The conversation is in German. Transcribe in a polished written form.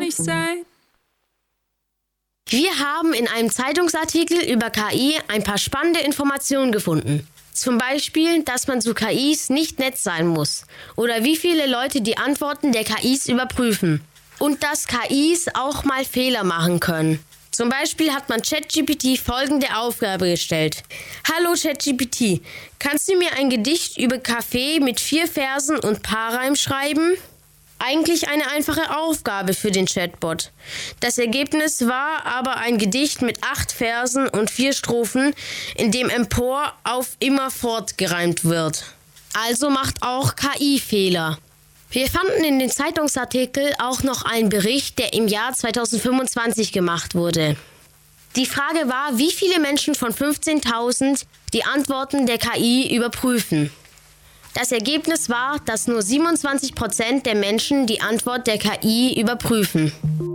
nicht sein. Wir haben in einem Zeitungsartikel über KI ein paar spannende Informationen gefunden. Zum Beispiel, dass man zu KIs nicht nett sein muss oder wie viele Leute die Antworten der KIs überprüfen. Und dass KIs auch mal Fehler machen können. Zum Beispiel hat man ChatGPT folgende Aufgabe gestellt. Hallo ChatGPT, kannst du mir ein Gedicht über Kaffee mit 4 Versen und Paarreim schreiben? Eigentlich eine einfache Aufgabe für den Chatbot. Das Ergebnis war aber ein Gedicht mit 8 Versen und 4 Strophen, in dem empor auf immerfort gereimt wird. Also macht auch KI Fehler. Wir fanden in den Zeitungsartikel auch noch einen Bericht, der im Jahr 2025 gemacht wurde. Die Frage war, wie viele Menschen von 15.000 die Antworten der KI überprüfen. Das Ergebnis war, dass nur 27% der Menschen die Antwort der KI überprüfen.